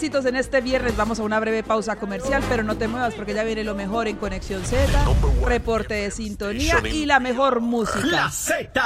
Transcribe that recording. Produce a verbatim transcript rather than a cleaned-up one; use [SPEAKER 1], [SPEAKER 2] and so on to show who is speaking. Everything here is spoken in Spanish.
[SPEAKER 1] éxitos en este viernes. Vamos a una breve pausa comercial, pero no te muevas porque ya viene lo mejor en Conexión Z, reporte de sintonía y la mejor música.
[SPEAKER 2] La Z.